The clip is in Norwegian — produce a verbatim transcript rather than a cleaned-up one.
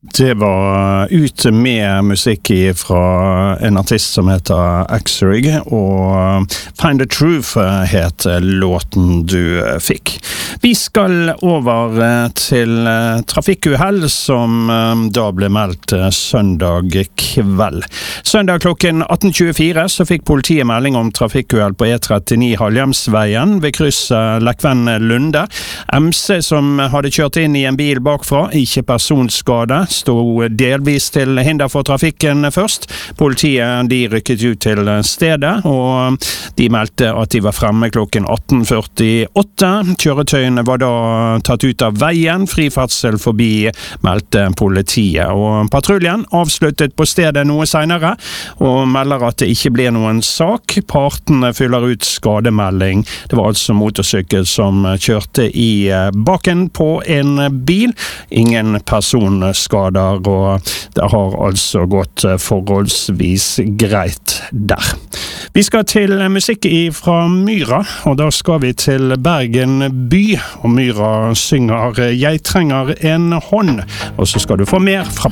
Det var ut med musikk fra en artist som heter Axrig, og Find the Truth het låten du fikk. Vi skal over til trafikkuhell som da ble meldt søndag kveld. Søndag klokken atten tjuefire så fikk politiet melding om trafikkuhell på E trettini Halhjemsveien ved krysset Lekven Lunde. M C som hadde kjørt inn i en bil bakfra, ikke personskade, stod delvis til hinder for trafikken først. Politiet de rykket ut til stedet, og de meldte at de var fremme klokken atten førtiåtte. Kjøretøyene var da tatt ut av veien, friferdsel forbi meldte politiet. Og patruljen avsluttet på stedet noe senere, og melder at det ikke ble noen sak. Partene fyller ut skademelding. Det var altså motorsykkel som kjørte i baken på en bil. Ingen personskade, og det har altså gått forholdsvis greit der. Vi skal til musikk fra Myra, og da skal vi til Bergen by, og Myra synger «Jeg trenger en hånd», og så skal du få mer fra